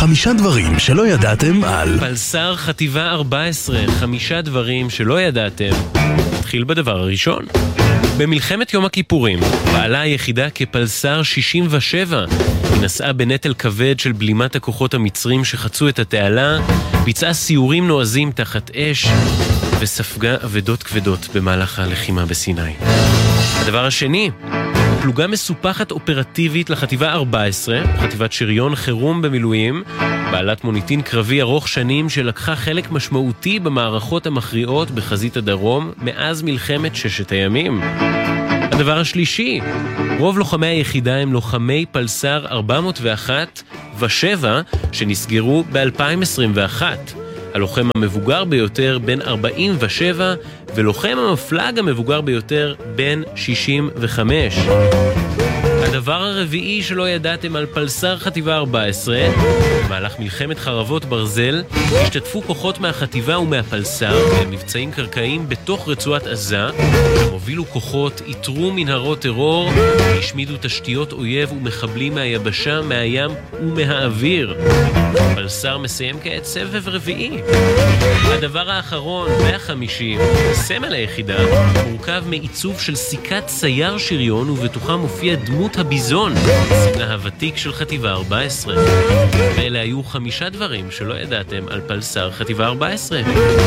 5 דברים שלא ידעתם על פלס"ר חטיבה 14, 5 דברים שלא ידעתם. נתחיל בדבר הראשון. במלחמת יום הכיפורים פעלה היחידה כפלס"ר 67. היא נסעה בנטל כבד של בלימת הכוחות המצרים שחצו את התעלה, ביצעה סיורים נועזים תחת אש וספגה אבדות כבדות במהלך הלחימה בסיני. הדבר השני, פלוגה מסופחת אופרטיבית לחטיבה 14, חטיבת שריון חירום במילואים, בעלת מוניטין קרבי ארוך שנים שלקחה חלק משמעותי במערכות המכריעות בחזית הדרום מאז מלחמת ששת הימים. הדבר השלישי, רוב לוחמי היחידה הם לוחמי פלס"ר 401 ו-7 שנסגרו ב-2021. הלוחם המבוגר ביותר בן 47 ולוחם המפלג המבוגר ביותר בן 65. הדבר הרביעי שלא ידעתם על פלס"ר חטיבה 14, במהלך מלחמת חרבות ברזל השתתפו כוחות מהחטיבה ומהפלס"ר במבצעים קרקעיים בתוך רצועת עזה, שהובילו כוחות, איתרו מנהרות טרור, השמידו תשתיות אויב ומחבלים מהיבשה, מהים ומהאוויר. פלס"ר מסיים כעת סבב רביעי. הדבר האחרון והחמישי, סמל היחידה, מורכב מעיצוב של סיכת צייר שריון ובתוכה מופיע דמות הביזון, סמלה הוותיק של חטיבה 14. ואלה היו 5 דברים שלא ידעתם על פלס"ר חטיבה 14.